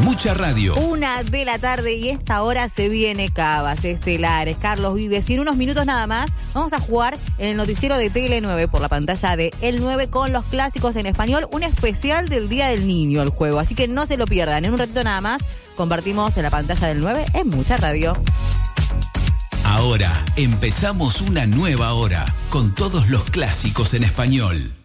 Mucha radio. 1 de la tarde y esta hora se viene Cabas Estelares. Carlos Vives. Y en unos minutos nada más vamos a jugar en el noticiero de Tele9 por la pantalla de El 9 con los clásicos en español. Un especial del Día del Niño el juego. Así que no se lo pierdan. En un ratito nada más compartimos en la pantalla del 9 en Mucha Radio. Ahora empezamos una nueva hora con todos los clásicos en español.